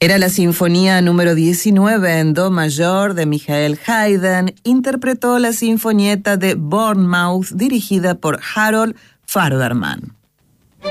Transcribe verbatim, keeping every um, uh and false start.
Era la sinfonía número diecinueve en do mayor de Michael Haydn. Interpretó la sinfonieta de Bournemouth dirigida por Harold Farberman.